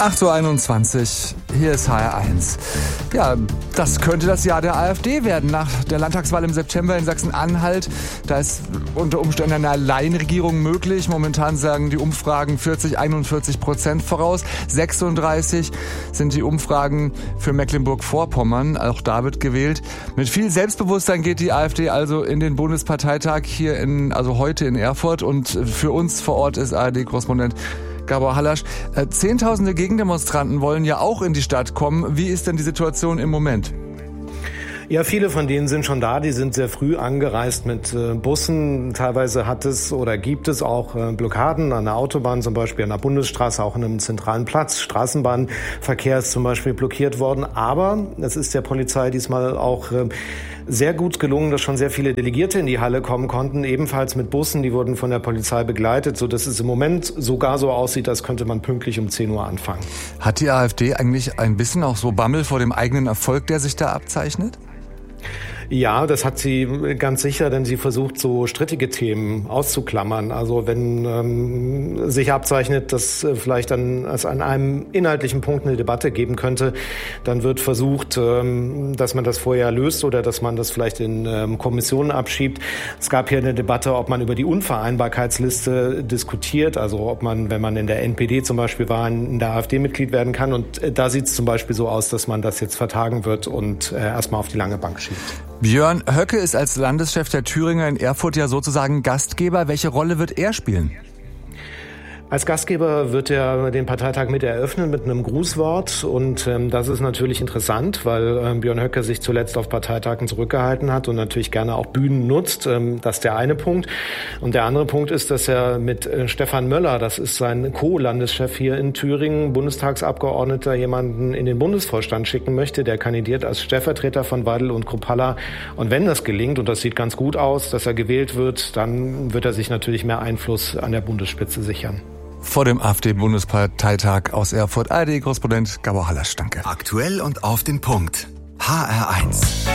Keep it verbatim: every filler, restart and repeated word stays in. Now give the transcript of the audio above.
acht Uhr einundzwanzig, hier ist H R eins. Ja, das könnte das Jahr der AfD werden. Nach der Landtagswahl im September in Sachsen-Anhalt, da ist unter Umständen eine Alleinregierung möglich. Momentan sagen die Umfragen vierzig, einundvierzig Prozent voraus. sechsunddreißig sind die Umfragen für Mecklenburg-Vorpommern. Auch da wird gewählt. Mit viel Selbstbewusstsein geht die AfD also in den Bundesparteitag hier in, also heute in Erfurt. Und für uns vor Ort ist A R D-Korrespondent Gabor Hallasch. Zehntausende Gegendemonstranten wollen ja auch in die Stadt kommen. Wie ist denn die Situation im Moment? Ja, viele von denen sind schon da. Die sind sehr früh angereist mit äh, Bussen. Teilweise hat es oder gibt es auch äh, Blockaden an der Autobahn, zum Beispiel an der Bundesstraße, auch an einem zentralen Platz. Straßenbahnverkehr ist zum Beispiel blockiert worden. Aber es ist der Polizei diesmal auch äh, sehr gut gelungen, dass schon sehr viele Delegierte in die Halle kommen konnten, ebenfalls mit Bussen. Die wurden von der Polizei begleitet, sodass es im Moment sogar so aussieht, als könnte man pünktlich um zehn Uhr anfangen. Hat die AfD eigentlich ein bisschen auch so Bammel vor dem eigenen Erfolg, der sich da abzeichnet? Ja, das hat sie ganz sicher, denn sie versucht, so strittige Themen auszuklammern. Also wenn ähm, sich abzeichnet, dass äh, vielleicht an, es an einem inhaltlichen Punkt eine Debatte geben könnte, dann wird versucht, ähm, dass man das vorher löst oder dass man das vielleicht in ähm, Kommissionen abschiebt. Es gab hier eine Debatte, ob man über die Unvereinbarkeitsliste diskutiert, also ob man, wenn man in der N P D zum Beispiel war, in der AfD Mitglied werden kann. Und äh, da sieht es zum Beispiel so aus, dass man das jetzt vertagen wird und äh, erstmal auf die lange Bank schiebt. Björn Höcke ist als Landeschef der Thüringer in Erfurt ja sozusagen Gastgeber. Welche Rolle wird er spielen? Als Gastgeber wird er den Parteitag mit eröffnen mit einem Grußwort und ähm, das ist natürlich interessant, weil ähm, Björn Höcke sich zuletzt auf Parteitagen zurückgehalten hat und natürlich gerne auch Bühnen nutzt. Ähm, das ist der eine Punkt. Und der andere Punkt ist, dass er mit äh, Stefan Möller, das ist sein Co-Landeschef hier in Thüringen, Bundestagsabgeordneter, jemanden in den Bundesvorstand schicken möchte. Der kandidiert als Stellvertreter von Weidel und Kruppalla. Und wenn das gelingt, und das sieht ganz gut aus, dass er gewählt wird, dann wird er sich natürlich mehr Einfluss an der Bundesspitze sichern. Vor dem AfD-Bundesparteitag aus Erfurt, A R D-Korrespondent Gabor Hallasch, danke. Aktuell und auf den Punkt. H R eins.